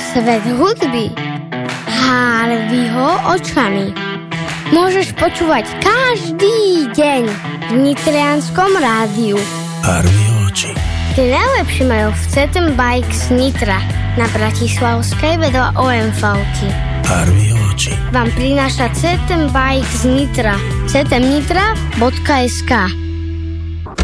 Svet hudby Harveyho očami môžeš počúvať každý deň v Nitrianskom rádiu. Harveyho oči. Tie najlepšie majú v CTM Bikes Nitra na Bratislavskej vedľa OMV-ky. Harveyho oči. Vám prináša CTM Bikes Nitra. ctmnitra.sk